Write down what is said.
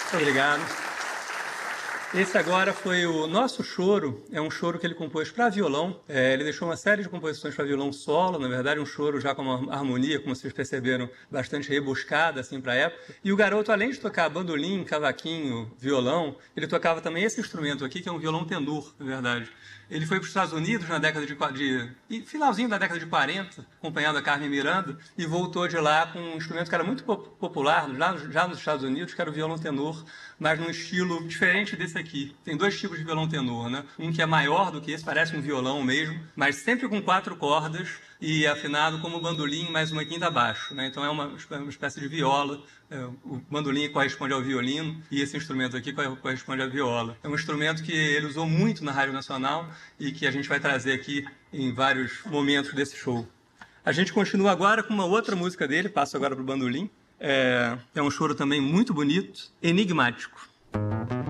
Muito obrigado. Esse agora foi o Nosso Choro, é um choro que ele compôs para violão. Ele deixou uma série de composições para violão solo, na verdade um choro já com uma harmonia, como vocês perceberam, bastante rebuscada assim, para a época. E o garoto, além de tocar bandolim, cavaquinho, violão, ele tocava também esse instrumento aqui, que é um violão tenor, na verdade. Ele foi para os Estados Unidos na década finalzinho da década de 40, acompanhando a Carmen Miranda, e voltou de lá com um instrumento que era muito popular, já nos Estados Unidos, que era o violão tenor, mas num estilo diferente desse aqui. Tem dois tipos de violão tenor, né? Um que é maior do que esse, parece um violão mesmo, mas sempre com 4 cordas e afinado como bandolim mais uma quinta abaixo, né? Então é uma espécie de viola. O bandolim corresponde ao violino e esse instrumento aqui corresponde à viola. É um instrumento que ele usou muito na Rádio Nacional e que a gente vai trazer aqui em vários momentos desse show. A gente continua agora com uma outra música dele, passo agora para o bandolim. É um choro também muito bonito, enigmático.